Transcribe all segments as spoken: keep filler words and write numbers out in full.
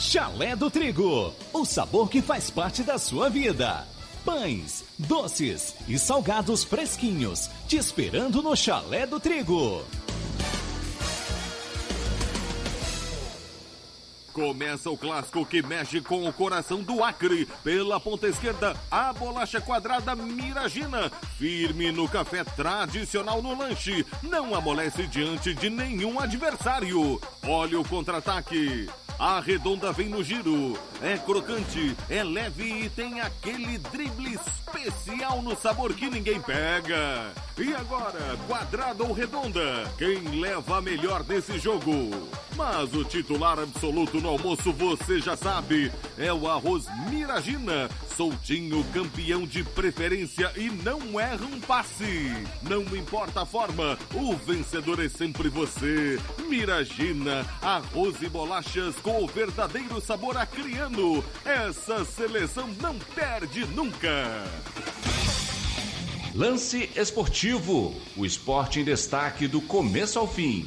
Chalé do Trigo, o sabor que faz parte da sua vida. Pães, doces e salgados fresquinhos, te esperando no Chalé do Trigo. Começa o clássico que mexe com o coração do Acre. Pela ponta esquerda, a bolacha quadrada Miragina. Firme no café tradicional no lanche. Não amolece diante de nenhum adversário. Olha o contra-ataque. A redonda vem no giro. É crocante, é leve e tem aquele drible especial no sabor que ninguém pega. E agora, quadrada ou redonda? Quem leva a melhor nesse jogo? Mas o titular absoluto no almoço, você já sabe, é o arroz Miragina. Soltinho, campeão de preferência e não erra um passe. Não importa a forma, o vencedor é sempre você. Miragina, arroz e bolachas com o verdadeiro sabor acriano. Essa seleção não perde nunca. Lance Esportivo, o esporte em destaque do começo ao fim.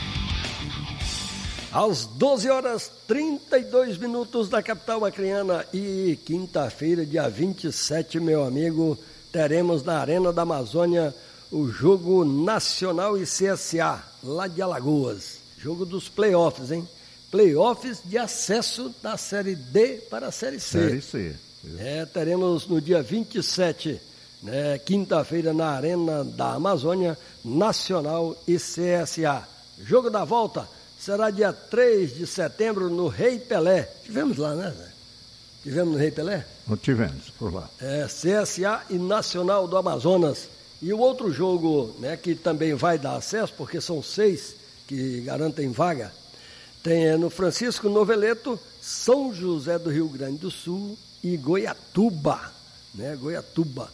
Às doze horas e trinta e dois minutos da capital acreana e quinta-feira, dia vinte e sete, meu amigo, teremos na Arena da Amazônia o jogo Nacional e C S A, lá de Alagoas. Jogo dos playoffs, hein? Playoffs de acesso da Série D para a Série C. Série C. É, teremos no dia vinte e sete, né, quinta-feira, na Arena da Amazônia, Nacional e C S A. Jogo da volta será dia três de setembro no Rei Pelé. Tivemos lá, né, Zé? Tivemos no Rei Pelé? Não tivemos, por lá. É, C S A e Nacional do Amazonas. E o outro jogo, né, que também vai dar acesso, porque são seis que garantem vaga, tem é, no Francisco Noveleto, São José do Rio Grande do Sul e Goiatuba, né, Goiatuba.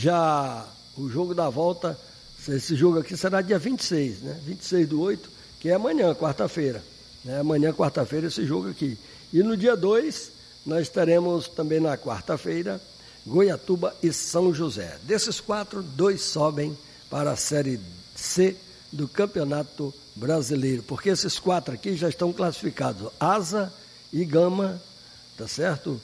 Já o jogo da volta, esse jogo aqui será dia vinte e seis, né, vinte e seis do oito, que é amanhã, quarta-feira. Né? Amanhã, quarta-feira, esse jogo aqui. E no dia dois, nós teremos também na quarta-feira, Goiatuba e São José. Desses quatro, dois sobem para a Série C do Campeonato Brasileiro, porque esses quatro aqui já estão classificados. Asa e Gama, tá certo?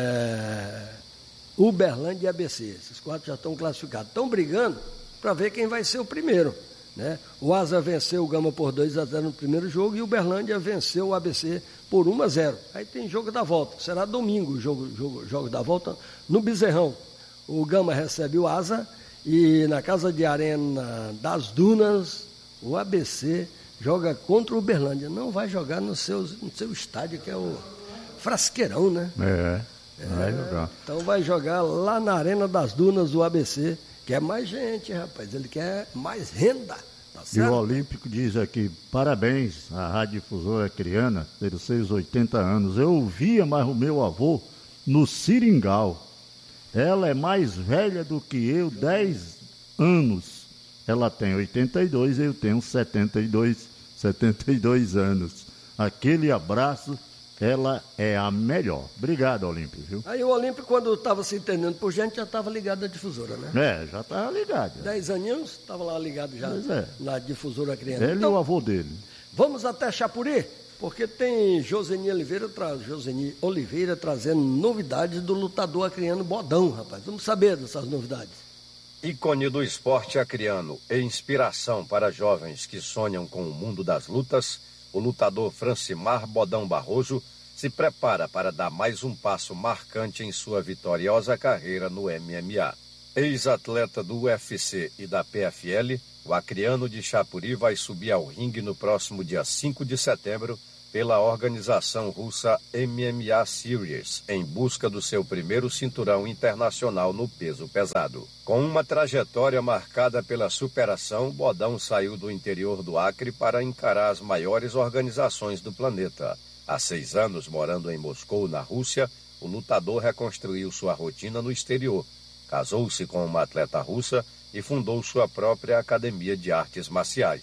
É... Uberlândia e A B C. Esses quatro já estão classificados. Estão brigando para ver quem vai ser o primeiro. Né? O Asa venceu o Gama por dois a zero no primeiro jogo e o Uberlândia venceu o A B C por um a zero. Aí tem jogo da volta, será domingo o jogo, jogo, jogo da volta no Bezerrão. O Gama recebe o Asa e na Casa de Arena das Dunas o A B C joga contra o Uberlândia. Não vai jogar no seu, no seu estádio, que é o Frasqueirão, né? É, vai é, jogar. Então vai jogar lá na Arena das Dunas o A B C. Quer mais gente, rapaz, ele quer mais renda. Tá certo? E o Olímpico diz aqui, parabéns à Rádio Difusora Acreana, pelos seus oitenta anos. Eu ouvia mais o meu avô no Seringal. Ela é mais velha do que eu, dez anos. Ela tem oitenta e dois, eu tenho setenta e dois, setenta e dois anos. Aquele abraço. Ela é a melhor. Obrigado, Olímpio, viu? Aí o Olímpio, quando estava se entendendo por gente, já estava ligado à difusora, né? É, já estava ligado. Dez aninhos, estava lá ligado já é. na difusora criança. Ele então, e o avô dele. Vamos até Chapuri, porque tem Joseni Oliveira, tra... Joseni Oliveira trazendo novidades do lutador acriano Bodão, rapaz. Vamos saber dessas novidades. Ícone do esporte acriano e inspiração para jovens que sonham com o mundo das lutas, o lutador Francimar Bodão Barroso se prepara para dar mais um passo marcante em sua vitoriosa carreira no M M A. Ex-atleta do U F C e da P F L, o acriano de Chapuri vai subir ao ringue no próximo dia cinco de setembro pela organização russa M M A Series, em busca do seu primeiro cinturão internacional no peso pesado. Com uma trajetória marcada pela superação, Bodão saiu do interior do Acre para encarar as maiores organizações do planeta. Há seis anos, morando em Moscou, na Rússia, o lutador reconstruiu sua rotina no exterior, casou-se com uma atleta russa e fundou sua própria academia de artes marciais.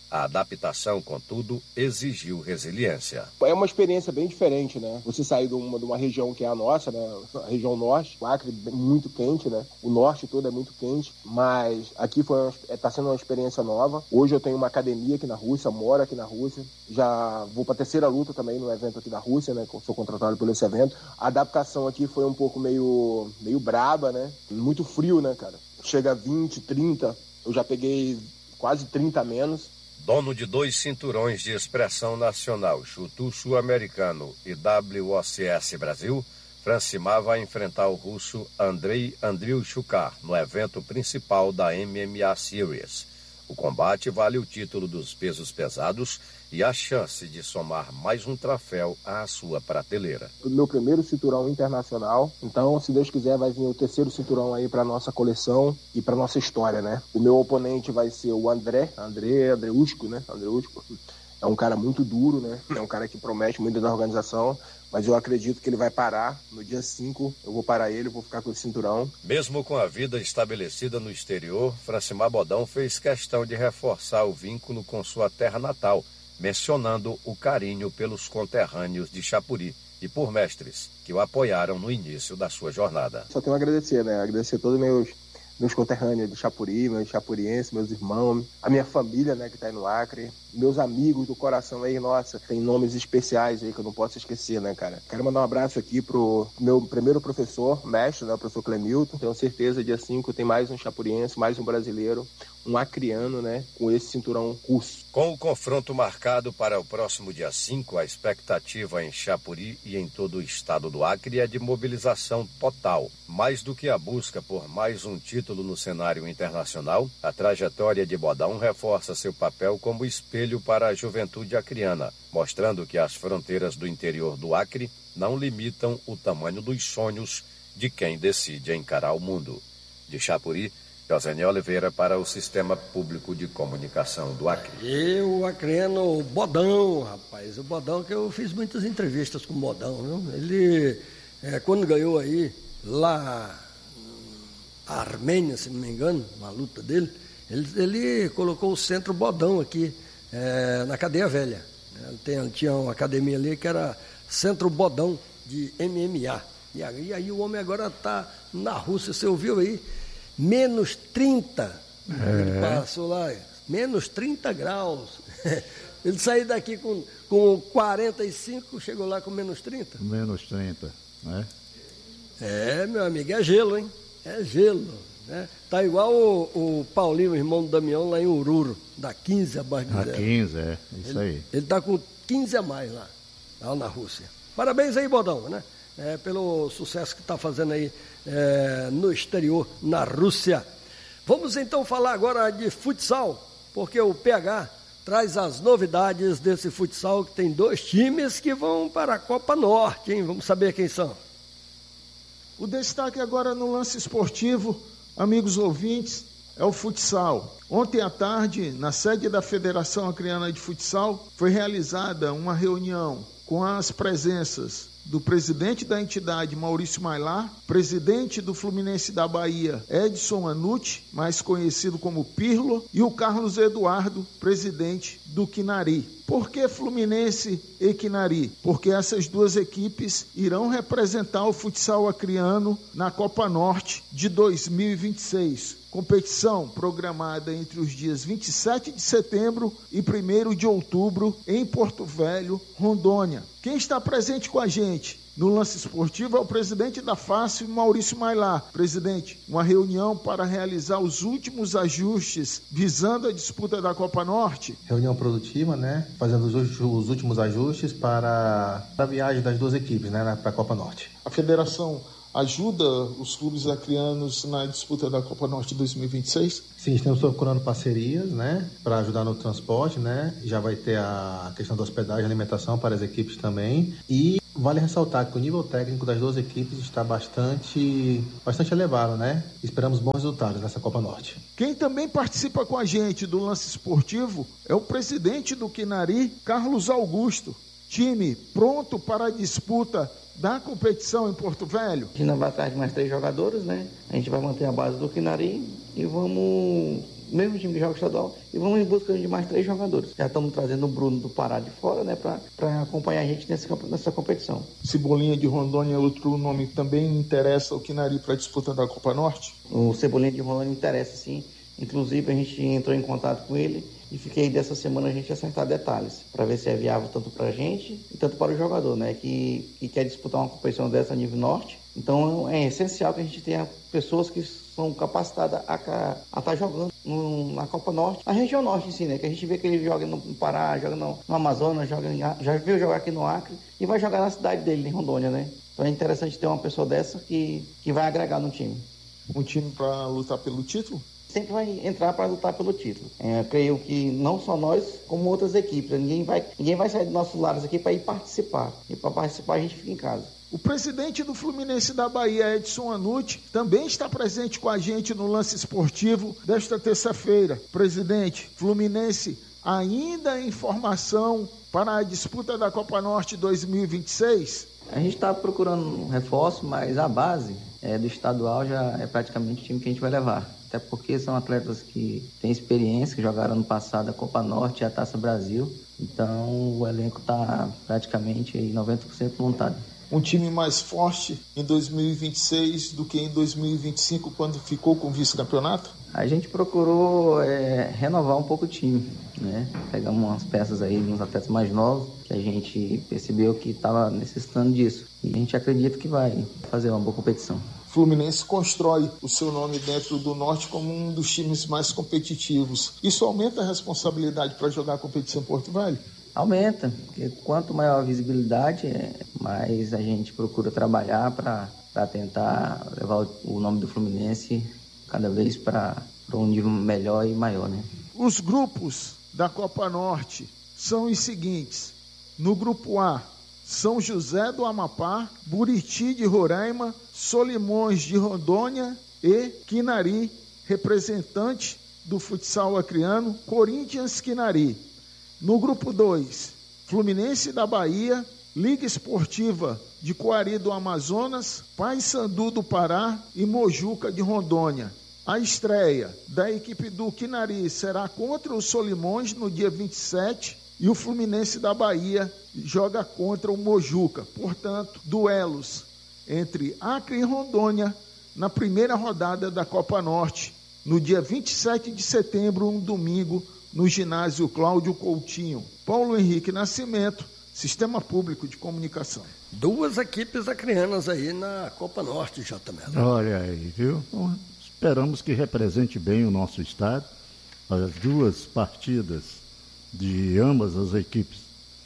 A adaptação, contudo, exigiu resiliência. É uma experiência bem diferente, né? Você sair de uma, de uma região que é a nossa, né? A região norte, o Acre é muito quente, né? O norte todo é muito quente, mas aqui foi está sendo uma experiência nova. Hoje eu tenho uma academia aqui na Rússia, moro aqui na Rússia, já vou para a terceira luta também no evento aqui da Rússia, né? Sou contratado por esse evento. A adaptação aqui foi um pouco meio, meio braba, né? Muito frio, né, cara? Chega a vinte, trinta, eu já peguei quase trinta a menos. Dono de dois cinturões de expressão nacional, Chutu Sul-Americano e W O C S Brasil, Francimar vai enfrentar o russo Andrei Andriushukar no evento principal da M M A Series. O combate vale o título dos pesos pesados e a chance de somar mais um troféu à sua prateleira. O meu primeiro cinturão internacional, então, se Deus quiser, vai vir o terceiro cinturão aí para nossa coleção e para nossa história, né? O meu oponente vai ser o André, André Andreushko, né? Andreushko. É um cara muito duro, né? É um cara que promete muito da organização, mas eu acredito que ele vai parar. No dia cinco, eu vou parar ele, eu vou ficar com esse cinturão. Mesmo com a vida estabelecida no exterior, Francimar Bodão fez questão de reforçar o vínculo com sua terra natal, mencionando o carinho pelos conterrâneos de Chapuri e por mestres que o apoiaram no início da sua jornada. Só tenho a agradecer, né? Agradecer a todos os meus, meus conterrâneos de Chapuri, meus chapurienses, meus irmãos, a minha família, né, que está aí no Acre, meus amigos do coração aí, nossa, tem nomes especiais aí que eu não posso esquecer, né, cara? Quero mandar um abraço aqui pro meu primeiro professor, mestre, né, o professor Clemilton. Tenho certeza, dia cinco tem mais um chapuriense, mais um brasileiro, um acriano, né, com esse cinturão russo. Com o confronto marcado para o próximo dia cinco, a expectativa em Chapuri e em todo o estado do Acre é de mobilização total. Mais do que a busca por mais um título no cenário internacional, a trajetória de Bodão reforça seu papel como espelho para a juventude acriana, mostrando que as fronteiras do interior do Acre não limitam o tamanho dos sonhos de quem decide encarar o mundo. De Chapuri, José Oliveira para o Sistema Público de Comunicação do Acre. E o acreano Bodão, rapaz, o Bodão, que eu fiz muitas entrevistas com o Bodão, viu? Ele, é, quando ganhou aí, lá a Armênia, se não me engano, na luta dele, ele, ele colocou o Centro Bodão aqui, é, na Cadeia Velha. Ele tem, tinha uma academia ali que era Centro Bodão de M M A. E aí, e aí o homem agora está na Rússia, você ouviu aí? Menos trinta, é. Ele passou lá, menos trinta graus. Ele saiu daqui com, com quarenta e cinco, chegou lá com menos trinta. Menos trinta, né? É, meu amigo, é gelo, hein? É gelo, né? Tá igual o, o Paulinho, o irmão do Damião, lá em Ururo, dá quinze abaixo de zero. Dá quinze, é, isso ele, aí. Ele tá com quinze a mais lá, lá na Rússia. Parabéns aí, Bodão, né? É, pelo sucesso que está fazendo aí é, no exterior, na Rússia. Vamos então falar agora de futsal, porque o P H traz as novidades desse futsal, que tem dois times que vão para a Copa Norte, hein? Vamos saber quem são. O destaque agora no lance esportivo, amigos ouvintes, é o futsal. Ontem à tarde, na sede da Federação Acreana de Futsal, foi realizada uma reunião com as presenças do presidente da entidade, Maurício Mailar, presidente do Fluminense da Bahia, Edson Anucci, mais conhecido como Pirlo, e o Carlos Eduardo, presidente do Quinari. Por que Fluminense e Quinari? Porque essas duas equipes irão representar o futsal acreano na Copa Norte de dois mil e vinte e seis. Competição programada entre os dias vinte e sete de setembro e primeiro de outubro em Porto Velho, Rondônia. Quem está presente com a gente no lance esportivo é o presidente da F A S, Maurício Mailar. Presidente, uma reunião para realizar os últimos ajustes visando a disputa da Copa Norte. Reunião produtiva, né? Fazendo os, os últimos ajustes para a viagem das duas equipes, né? Para a Copa Norte. A federação ajuda os clubes acreanos na disputa da Copa Norte dois mil e vinte e seis? Sim, estamos procurando parcerias, né, para ajudar no transporte, né, já vai ter a questão da hospedagem e alimentação para as equipes também, e vale ressaltar que o nível técnico das duas equipes está bastante, bastante elevado, né, esperamos bons resultados nessa Copa Norte. Quem também participa com a gente do lance esportivo é o presidente do Quinari, Carlos Augusto. Time pronto para a disputa da competição em Porto Velho? A gente vai atrás de mais três jogadores, né? A gente vai manter a base do Quinari e vamos mesmo time que joga estadual, e vamos em busca de mais três jogadores. Já estamos trazendo o Bruno do Pará de fora, né, para acompanhar a gente nessa, nessa competição. Cebolinha de Rondônia é outro nome que também interessa o Quinari para a disputa da Copa Norte? O Cebolinha de Rondônia interessa, sim. Inclusive, a gente entrou em contato com ele e fiquei dessa semana a gente acertar detalhes para ver se é viável tanto para a gente e tanto para o jogador, né, que, que quer disputar uma competição dessa a nível norte. Então, é essencial que a gente tenha pessoas que são capacitadas a estar tá jogando no, na Copa Norte, na região norte em si, né, que a gente vê que ele joga no Pará, joga no, no Amazonas, joga em, já veio jogar aqui no Acre e vai jogar na cidade dele, em Rondônia, né. Então é interessante ter uma pessoa dessa que, que vai agregar no time. Um time para lutar pelo título? Sempre vai entrar para lutar pelo título. É, creio que não só nós, como outras equipes. Ninguém vai, ninguém vai sair dos nossos lares aqui para ir participar. E para participar a gente fica em casa. O presidente do Fluminense da Bahia, Edson Anucci, também está presente com a gente no Lance Esportivo desta terça-feira. Presidente, Fluminense ainda em formação para a disputa da Copa Norte dois mil e vinte e seis? A gente está procurando um reforço, mas a base é, do estadual já é praticamente o time que a gente vai levar. Até porque são atletas que têm experiência, que jogaram no passado a Copa Norte e a Taça Brasil. Então o elenco está praticamente aí noventa por cento montado. Um time mais forte em dois mil e vinte e seis do que em dois mil e vinte e cinco, quando ficou com o vice-campeonato? A gente procurou é, renovar um pouco o time, né? Pegamos umas peças aí, uns atletas mais novos, que a gente percebeu que estava necessitando disso. E a gente acredita que vai fazer uma boa competição. Fluminense constrói o seu nome dentro do Norte como um dos times mais competitivos. Isso aumenta a responsabilidade para jogar a competição em Porto Velho? Aumenta, porque quanto maior a visibilidade, mais a gente procura trabalhar para tentar levar o nome do Fluminense cada vez para um nível melhor e maior, né? Os grupos da Copa Norte são os seguintes. No grupo A, São José do Amapá, Buriti de Roraima, Solimões de Rondônia e Quinari, representante do futsal acreano, Corinthians Quinari. No grupo dois, Fluminense da Bahia, Liga Esportiva de Coari do Amazonas, Paysandu do Pará e Mojuca de Rondônia. A estreia da equipe do Quinari será contra o Solimões no dia vinte e sete e o Fluminense da Bahia joga contra o Mojuca. Portanto, duelos entre Acre e Rondônia na primeira rodada da Copa Norte, no dia vinte e sete de setembro, um domingo, no ginásio Cláudio Coutinho. Paulo Henrique Nascimento, Sistema Público de Comunicação. Duas equipes acreanas aí na Copa Norte, J. Melo. Olha aí, viu? Então, esperamos que represente bem o nosso estado. As duas partidas de ambas as equipes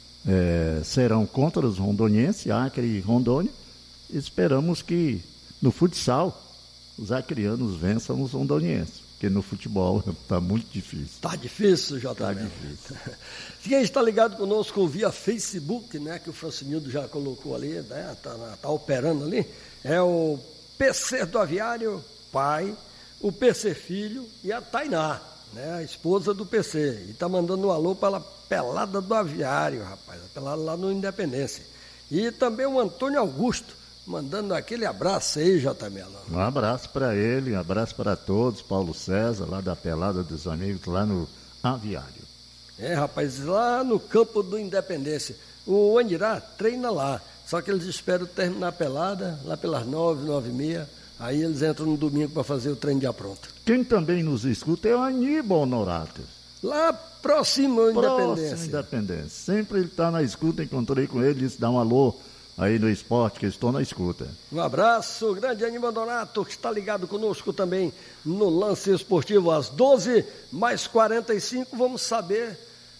é, serão contra os rondonienses, Acre e Rondônia. Esperamos que no futsal os acreanos vençam os rondonienses. Porque no futebol está muito difícil. Está difícil, J. Está difícil. Quem está ligado conosco via Facebook, né, que o Francinildo já colocou ali, né, está tá operando ali, é o P C do Aviário, pai, o P C filho e a Tainá, né, a esposa do P C. E está mandando um alô para a pelada do Aviário, rapaz, a pelada lá no Independência. E também o Antônio Augusto, mandando aquele abraço aí, J. Melo. Um abraço para ele, um abraço para todos, Paulo César, lá da Pelada dos Amigos, lá no Aviário. É, rapaz, lá no campo do Independência. O Andirá treina lá, só que eles esperam terminar a pelada, lá pelas nove, nove e meia, aí eles entram no domingo para fazer o treino de apronto. Quem também nos escuta é o Aníbal Honorato. Lá próximo ao Independência. Próximo Independência. Sempre ele está na escuta, encontrei com ele, disse, dá um alô aí no esporte, que estou na escuta. Um abraço, grande Aníbal Donato, que está ligado conosco também no Lance Esportivo às doze mais quarenta e cinco. Vamos saber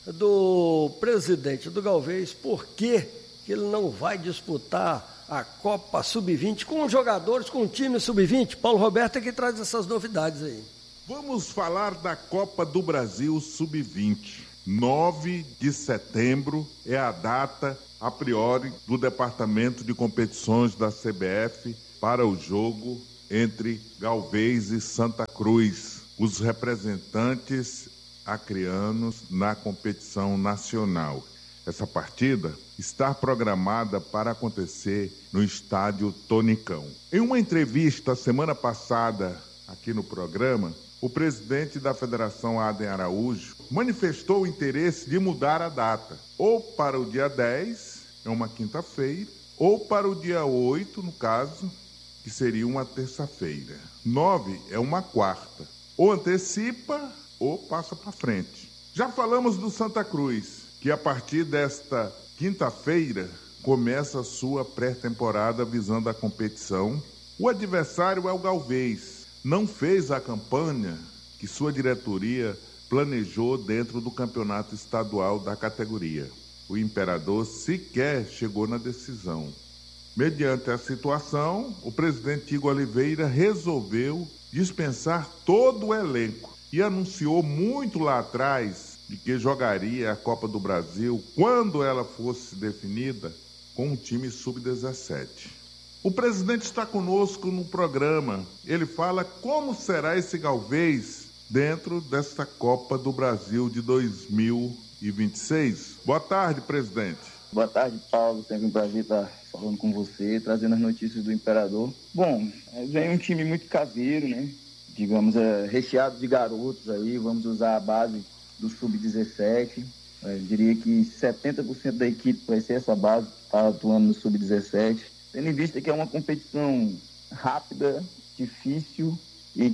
do presidente do Galvez por que ele não vai disputar a Copa sub vinte com os jogadores, com o time sub vinte. Paulo Roberto é que traz essas novidades aí. Vamos falar da Copa do Brasil sub vinte. nove de setembro é a data a priori do Departamento de Competições da C B F para o jogo entre Galvez e Santa Cruz, os representantes acreanos na competição nacional. Essa partida está programada para acontecer no estádio Tonicão. Em uma entrevista semana passada aqui no programa, o presidente da Federação, Adem Araújo, manifestou o interesse de mudar a data, ou para o dia dez, é uma quinta-feira, ou para o dia oito, no caso, que seria uma terça-feira. nove é uma quarta. Ou antecipa ou passa para frente. Já falamos do Santa Cruz, que a partir desta quinta-feira começa a sua pré-temporada visando a competição. O adversário é o Galvez. Não fez a campanha que sua diretoria planejou dentro do campeonato estadual da categoria. O Imperador sequer chegou na decisão. Mediante a situação, o presidente Igor Oliveira resolveu dispensar todo o elenco e anunciou muito lá atrás de que jogaria a Copa do Brasil, quando ela fosse definida, com um time sub dezessete. O presidente está conosco no programa. Ele fala como será esse Galvez dentro desta Copa do Brasil de dois mil e vinte e seis. Boa tarde, presidente. Boa tarde, Paulo. Sempre um prazer estar falando com você, trazendo as notícias do Imperador. Bom, vem um time muito caseiro, né? Digamos, é, recheado de garotos aí. Vamos usar a base do sub dezessete. Eu diria que setenta por cento da equipe vai ser essa base que está atuando no sub dezessete. Tendo em vista que é uma competição rápida, difícil e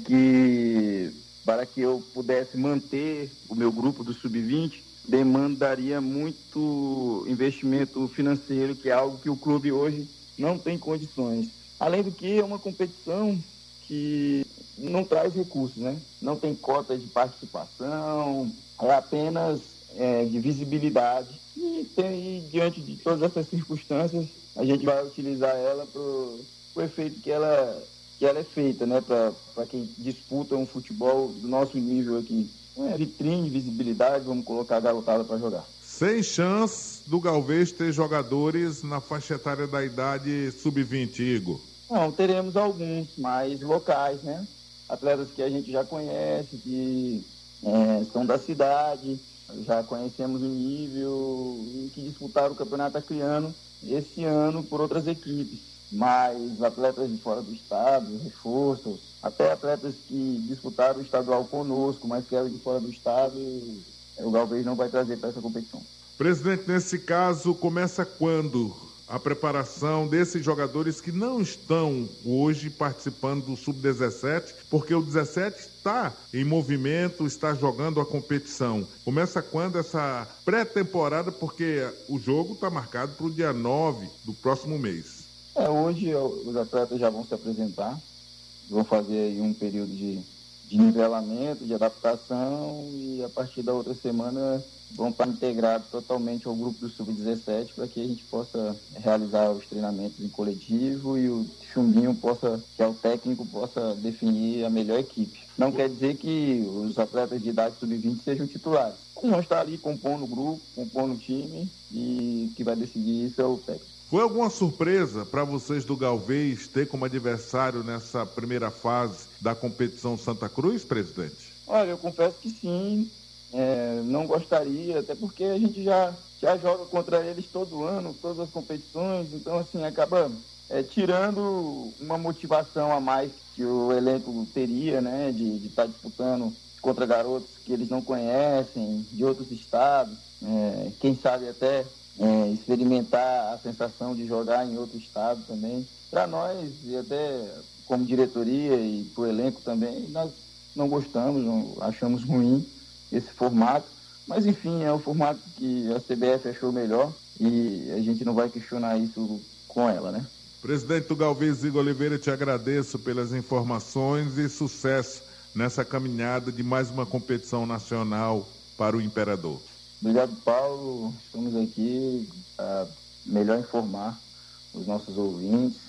que, para que eu pudesse manter o meu grupo do sub vinte, demandaria muito investimento financeiro, que é algo que o clube hoje não tem condições. Além do que é uma competição que não traz recursos, né? Não tem cota de participação, é apenas é, de visibilidade. E, tem, e diante de todas essas circunstâncias, a gente vai utilizar ela para o efeito que ela, que ela é feita, né? Para quem disputa um futebol do nosso nível aqui. É, vitrine, visibilidade, vamos colocar a garotada para jogar. Sem chance do Galvez ter jogadores na faixa etária da idade sub vinte, Igor? Não, teremos alguns mais locais, né? Atletas que a gente já conhece, que é, são da cidade, já conhecemos o nível e que disputaram o Campeonato Acreano esse ano por outras equipes. Mas atletas de fora do estado, reforços, até atletas que disputaram o estadual conosco, mas que eram de fora do estado, o Galvez não vai trazer para essa competição. Presidente, nesse caso, começa quando a preparação desses jogadores que não estão hoje participando do sub dezessete, porque o dezessete está em movimento, está jogando a competição. Começa quando essa pré-temporada, porque o jogo está marcado para o dia nove do próximo mês. É, hoje os atletas já vão se apresentar, vão fazer aí um período de, de nivelamento, de adaptação e a partir da outra semana vão estar integrados totalmente ao grupo do sub dezessete para que a gente possa realizar os treinamentos em coletivo e o Chumbinho possa, que é o técnico, possa definir a melhor equipe. Não quer dizer que os atletas de idade sub vinte sejam titulares. Eles vão estar ali compondo o grupo, compondo o time e que vai decidir isso é o técnico. Foi alguma surpresa para vocês do Galvez ter como adversário nessa primeira fase da competição Santa Cruz, presidente? Olha, eu confesso que sim. É, não gostaria, até porque a gente já, já joga contra eles todo ano, todas as competições, então assim, acaba é, tirando uma motivação a mais que o elenco teria, né, de estar tá disputando contra garotos que eles não conhecem, de outros estados, é, quem sabe até É, experimentar a sensação de jogar em outro estado também. Para nós, e até como diretoria e para o elenco também, nós não gostamos, não, achamos ruim esse formato, mas enfim, é o formato que a C B F achou melhor e a gente não vai questionar isso com ela, né? Presidente do Galvez, Igor Oliveira, te agradeço pelas informações e sucesso nessa caminhada de mais uma competição nacional para o Imperador. Obrigado, Paulo. Estamos aqui para melhor informar os nossos ouvintes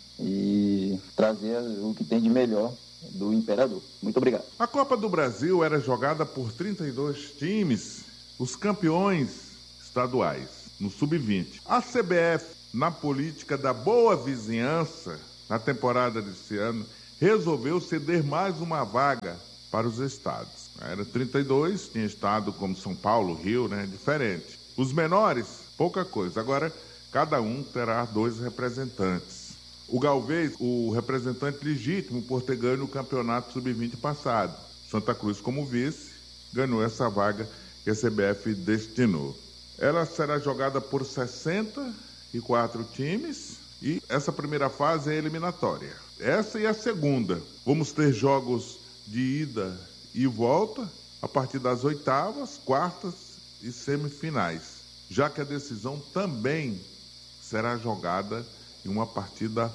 e trazer o que tem de melhor do Imperador. Muito obrigado. A Copa do Brasil era jogada por trinta e dois times, os campeões estaduais, no sub vinte. A C B F, na política da boa vizinhança, na temporada desse ano, resolveu ceder mais uma vaga para os estados. Era trinta e dois, tinha estado como São Paulo, Rio, né? Diferente. Os menores, pouca coisa. Agora, cada um terá dois representantes. O Galvez, o representante legítimo por ter ganho o campeonato sub vinte passado. Santa Cruz como vice, ganhou essa vaga que a C B F destinou. Ela será jogada por sessenta e quatro times e essa primeira fase é eliminatória. Essa e a segunda. Vamos ter jogos de ida e volta a partir das oitavas, quartas e semifinais, já que a decisão também será jogada em uma partida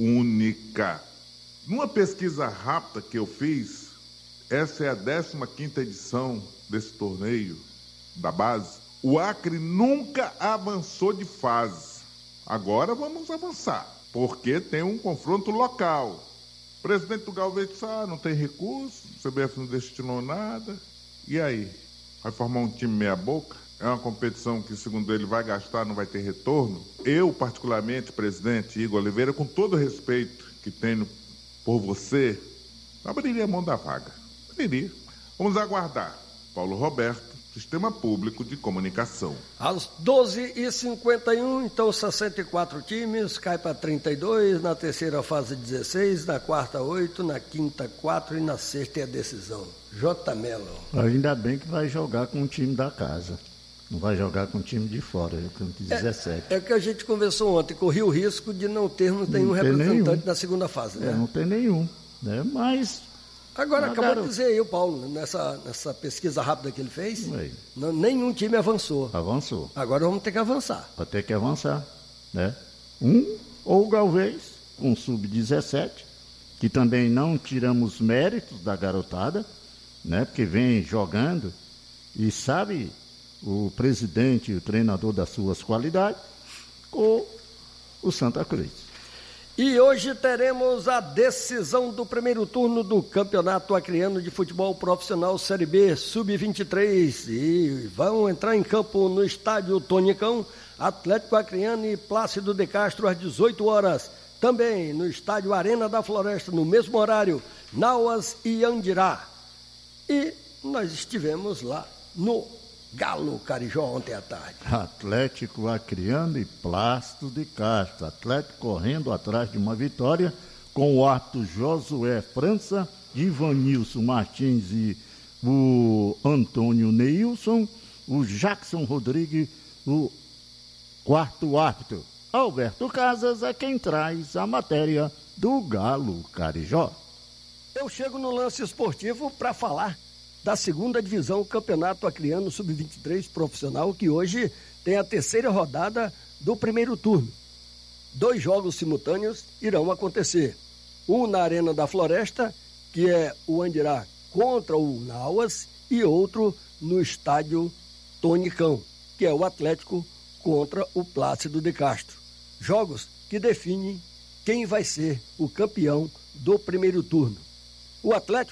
única. Numa pesquisa rápida que eu fiz, essa é a décima quinta edição desse torneio da base. O Acre nunca avançou de fase. Agora vamos avançar, porque tem um confronto local. O presidente do Galvez disse, ah, não tem recurso, o C B F não destinou nada. E aí? Vai formar um time meia boca? É uma competição que, segundo ele, vai gastar, não vai ter retorno? Eu, particularmente, presidente Igor Oliveira, com todo o respeito que tenho por você, abriria a mão da vaga. Abriria. Vamos aguardar. Paulo Roberto, Sistema Público de Comunicação. Às doze e cinquenta e um, então sessenta e quatro times, cai para trinta e dois, na terceira fase dezesseis, na quarta oito, na quinta quatro e na sexta é a decisão. J. Melo. Ainda bem que vai jogar com o time da casa. Não vai jogar com o time de fora, com o dezessete. É, é que a gente conversou ontem, corria o risco de não termos nenhum representante nenhum. na segunda fase, né? É, não tem nenhum, né? Mas... Agora, acabou garoto. de dizer aí o Paulo, nessa, nessa pesquisa rápida que ele fez, não, nenhum time avançou. Avançou. Agora vamos ter que avançar. Vai ter que avançar, né? Um, ou o Galvez, um sub dezessete, que também não tiramos méritos da garotada, né? Porque vem jogando e sabe o presidente e o treinador das suas qualidades, ou o Santa Cruz. E hoje teremos a decisão do primeiro turno do Campeonato Acreano de Futebol Profissional Série B sub vinte e três. E vão entrar em campo no estádio Tonicão, Atlético Acreano e Plácido de Castro às dezoito horas. Também no estádio Arena da Floresta, no mesmo horário, Nauas e Andirá. E nós estivemos lá no Galo Carijó ontem à tarde. Atlético Acreano e Plácido de Castro. Atlético correndo atrás de uma vitória com o árbitro Josué França, Ivanilson Martins e o Antônio Neilson, o Jackson Rodrigues, o quarto árbitro. Alberto Casas é quem traz a matéria do Galo Carijó. Eu chego no lance esportivo para falar da segunda divisão Campeonato Acreano sub vinte e três profissional, que hoje tem a terceira rodada do primeiro turno. Dois jogos simultâneos irão acontecer. Um na Arena da Floresta, que é o Andirá contra o Nauas, e outro no estádio Tonicão, que é o Atlético contra o Plácido de Castro. Jogos que definem quem vai ser o campeão do primeiro turno. O Atlético